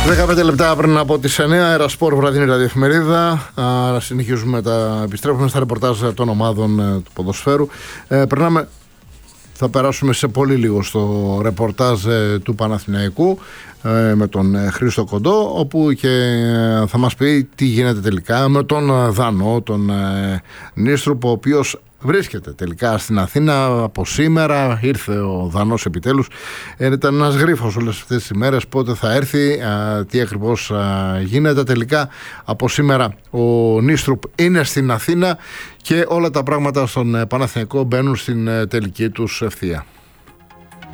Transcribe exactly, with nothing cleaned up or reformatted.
δεκαπέντε λεπτά πριν από τις εννιά, Αερασπορ βραδινή ραδιοεφημερίδα. Α, συνεχίζουμε τα, επιστρέφουμε στα ρεπορτάζ των ομάδων ε, του ποδοσφαίρου. Ε, περνάμε, θα περάσουμε σε πολύ λίγο στο ρεπορτάζ ε, του Παναθηναϊκού ε, με τον ε, Χρήστο Κοντό, όπου και ε, θα μας πει τι γίνεται τελικά με τον ε, Δανό, τον ε, Νίστρουπ, ο οποίος βρίσκεται τελικά στην Αθήνα από σήμερα. Ήρθε ο Δανός επιτέλους. Ε, ήταν ένας γρίφος όλες αυτές τις ημέρες πότε θα έρθει, α, τι ακριβώς α, γίνεται. Τελικά από σήμερα ο Νίστρουπ είναι στην Αθήνα και όλα τα πράγματα στον Παναθηναϊκό μπαίνουν στην τελική τους ευθεία.